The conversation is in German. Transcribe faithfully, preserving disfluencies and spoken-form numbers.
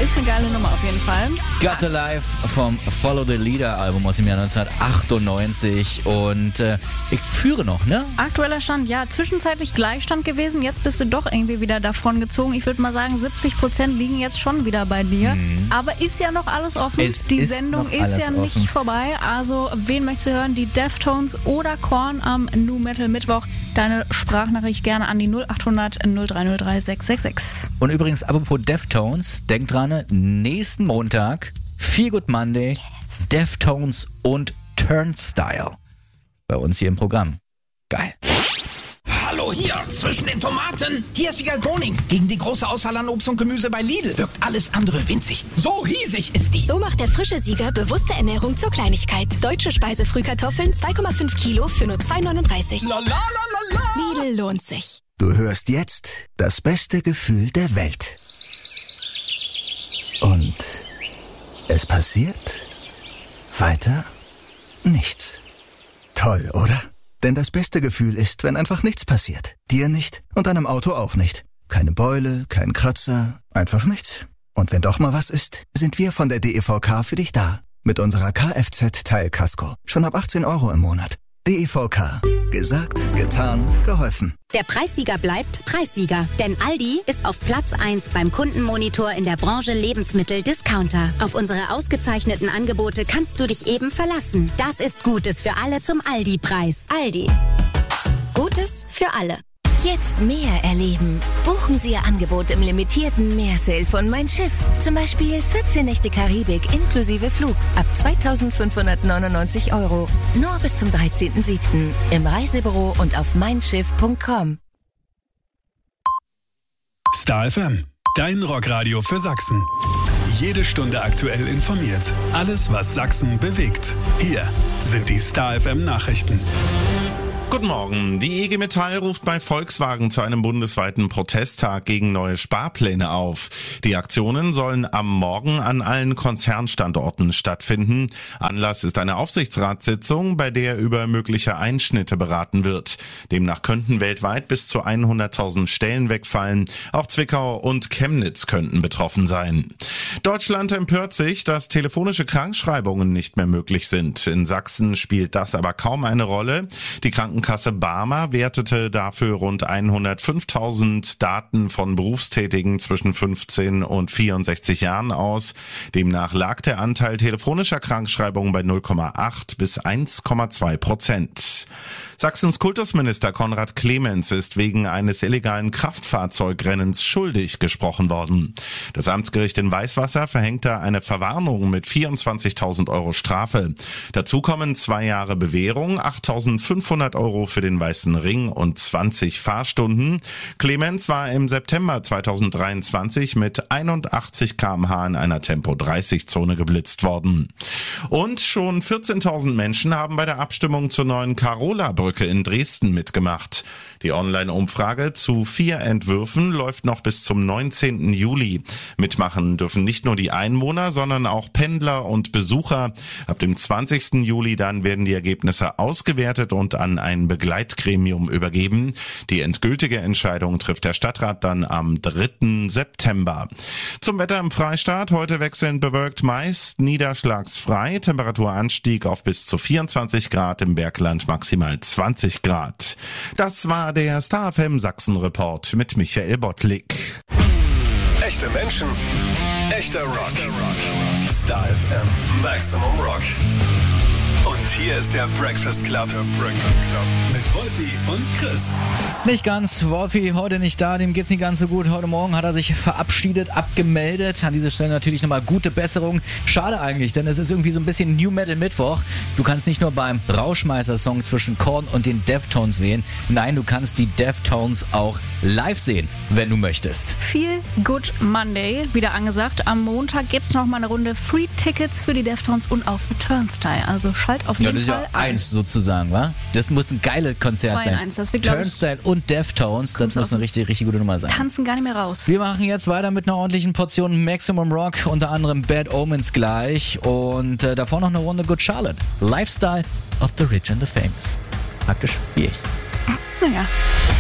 ist eine geile Nummer auf jeden Fall. Got the Life vom Follow the Leader Album aus dem Jahr neunzehnhundertachtundneunzig und äh, ich führe noch, ne? Aktueller Stand, ja, zwischenzeitlich Gleichstand gewesen, jetzt bist du doch irgendwie wieder davon gezogen. Ich würde mal sagen, siebzig Prozent liegen jetzt schon wieder bei dir, mhm. aber ist ja noch alles offen. Es Die ist Sendung noch ist alles ja offen. nicht vorbei, also wen möchtest du hören? Die Deftones oder Korn am Nu Metal Mittwoch? Deine Sprachnachricht gerne an die null achthundert null drei null drei sechs sechs sechs. Und übrigens, apropos Deftones, denk dran, nächsten Montag, Feel Good Monday, yes. Deftones und Turnstile bei uns hier im Programm. Geil. Hallo hier, zwischen den Tomaten. Hier ist Vigal Boning. Gegen die große Auswahl an Obst und Gemüse bei Lidl wirkt alles andere winzig. So riesig ist die. So macht der frische Sieger bewusste Ernährung zur Kleinigkeit. Deutsche Speisefrühkartoffeln zwei Komma fünf Kilo für nur zwei neununddreißig. La, la, la, la, la. Lidl lohnt sich. Du hörst jetzt das beste Gefühl der Welt. Und es passiert weiter nichts. Toll, oder? Denn das beste Gefühl ist, wenn einfach nichts passiert. Dir nicht und deinem Auto auch nicht. Keine Beule, kein Kratzer, einfach nichts. Und wenn doch mal was ist, sind wir von der D E V K für dich da. Mit unserer Kfz-Teilkasko. Schon ab achtzehn Euro im Monat. D E V K. Gesagt, getan, geholfen. Der Preissieger bleibt Preissieger, denn Aldi ist auf Platz eins beim Kundenmonitor in der Branche Lebensmittel-Discounter. Auf unsere ausgezeichneten Angebote kannst du dich eben verlassen. Das ist Gutes für alle zum Aldi-Preis. Aldi. Gutes für alle. Jetzt mehr erleben. Buchen Sie Ihr Angebot im limitierten Meersale von Mein Schiff. Zum Beispiel vierzehn Nächte Karibik inklusive Flug ab zweitausendfünfhundertneunundneunzig Euro. Nur bis zum dreizehnten siebten im Reisebüro und auf mein schiff punkt com. Star F M, dein Rockradio für Sachsen. Jede Stunde aktuell informiert. Alles, was Sachsen bewegt. Hier sind die Star F M Nachrichten. Guten Morgen. Die I G Metall ruft bei Volkswagen zu einem bundesweiten Protesttag gegen neue Sparpläne auf. Die Aktionen sollen am Morgen an allen Konzernstandorten stattfinden. Anlass ist eine Aufsichtsratssitzung, bei der über mögliche Einschnitte beraten wird. Demnach könnten weltweit bis zu hunderttausend Stellen wegfallen. Auch Zwickau und Chemnitz könnten betroffen sein. Deutschland empört sich, dass telefonische Krankschreibungen nicht mehr möglich sind. In Sachsen spielt das aber kaum eine Rolle. Die Krankenkasse Barmer wertete dafür rund hundertfünftausend Daten von Berufstätigen zwischen fünfzehn und vierundsechzig Jahren aus. Demnach lag der Anteil telefonischer Krankschreibungen bei null Komma acht bis eins Komma zwei Prozent. Sachsens Kultusminister Konrad Clemens ist wegen eines illegalen Kraftfahrzeugrennens schuldig gesprochen worden. Das Amtsgericht in Weißwasser verhängte eine Verwarnung mit vierundzwanzigtausend Euro Strafe. Dazu kommen zwei Jahre Bewährung, achttausendfünfhundert Euro für den Weißen Ring und zwanzig Fahrstunden. Clemens war im September zweitausenddreiundzwanzig mit einundachtzig Kilometer pro Stunde in einer Tempo dreißig Zone geblitzt worden. Und schon vierzehntausend Menschen haben bei der Abstimmung zur neuen Carola-Brücke in Dresden mitgemacht. Die Online-Umfrage zu vier Entwürfen läuft noch bis zum neunzehnten Juli. Mitmachen dürfen nicht nur die Einwohner, sondern auch Pendler und Besucher. Ab dem zwanzigsten Juli dann werden die Ergebnisse ausgewertet und an ein Begleitgremium übergeben. Die endgültige Entscheidung trifft der Stadtrat dann am dritten September. Zum Wetter im Freistaat. Heute wechselnd bewölkt, meist niederschlagsfrei. Temperaturanstieg auf bis zu vierundzwanzig Grad, im Bergland maximal zwanzig Grad. Das war der Star F M Sachsen Report mit Michael Bottlik. Echte Menschen, echter Rock. Star F M Maximum Rock. Und hier ist der Breakfast Club. Der Breakfast Club. Mit Wolfi und Chris. Nicht ganz, Wolfi heute nicht da, dem geht's nicht ganz so gut. Heute Morgen hat er sich verabschiedet, abgemeldet. An dieser Stelle natürlich nochmal gute Besserung. Schade eigentlich, denn es ist irgendwie so ein bisschen New Metal Mittwoch. Du kannst nicht nur beim Rauschmeißer-Song zwischen Korn und den Deftones wählen. Nein, du kannst die Deftones auch live sehen, wenn du möchtest. Feel Good Monday, wieder angesagt. Am Montag gibt's noch mal eine Runde Free Tickets für die Deftones und auch für Turnstile. Also schalt auf Ja, jeden das ist Fall ja eins sozusagen, wa? Das muss ein geiles Konzert Zwei in sein. eins, das wird, glaub ich, Turnstile und Deftones, das kommst muss aus eine dem richtig, richtig gute Nummer sein. Tanzen gar nicht mehr raus. Wir machen jetzt weiter mit einer ordentlichen Portion Maximum Rock, unter anderem Bad Omens gleich und äh, davor noch eine Runde Good Charlotte. Lifestyle of the Rich and the Famous. Praktisch wie ich. Naja.